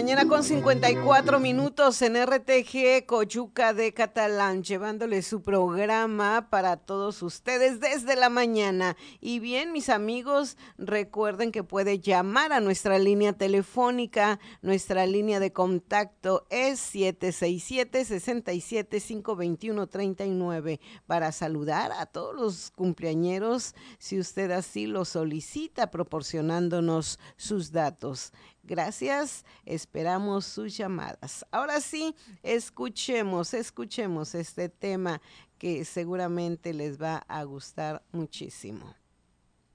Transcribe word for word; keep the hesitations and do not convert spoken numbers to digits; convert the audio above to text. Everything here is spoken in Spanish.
mañana con cincuenta y cuatro minutos en R T G Coyuca de Catalán, llevándole su programa para todos ustedes desde la mañana. Y bien, mis amigos, recuerden que puede llamar a nuestra línea telefónica. Nuestra línea de contacto es siete seis siete, seis siete, cinco dos uno, tres nueve para saludar a todos los cumpleañeros, si usted así lo solicita, proporcionándonos sus datos. Gracias, esperamos sus llamadas. Ahora sí, escuchemos, escuchemos este tema que seguramente les va a gustar muchísimo.